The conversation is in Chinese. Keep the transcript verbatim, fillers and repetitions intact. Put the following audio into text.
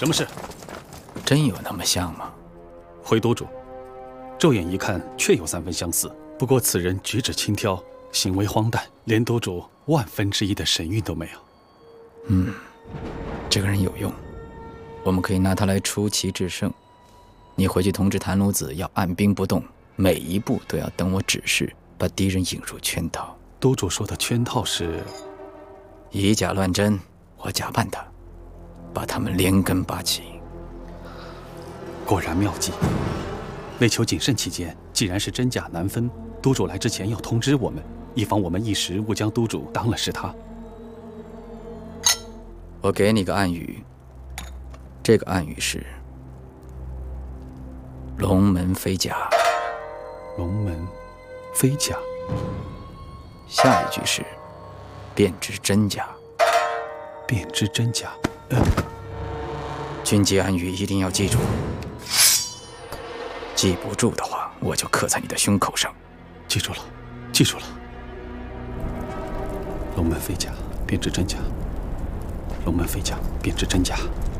什么事？ 真有那么像吗？ 回督主，骤眼一看，确有三分相似。不过此人举止轻佻，行为荒诞，连督主万分之一的神韵都没有。 嗯，这个人有用，我们可以拿他来出奇制胜。你回去通知谭鲁子，要按兵不动，每一步都要等我指示，把敌人引入圈套。 督主说的圈套是以假乱真，我假扮他，把他们连根拔起。 果然妙计，为求谨慎起见，既然是真假难分，督主来之前要通知我们，以防我们一时误将督主当了是他。 我给你个暗语，这个暗语是龙门飞甲。 龙门飞甲。 下一句是便知真假。 便知真假。呃， 军机暗语一定要记住，记不住的话，我就刻在你的胸口上。 记住了，记住了。龙门飞甲，便知真假。龙门飞甲，便知真假。